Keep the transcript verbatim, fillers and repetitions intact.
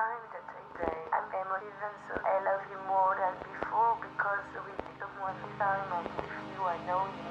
time that I say I'm emotive and so I love you more than before because with someone time I'm with you, I know you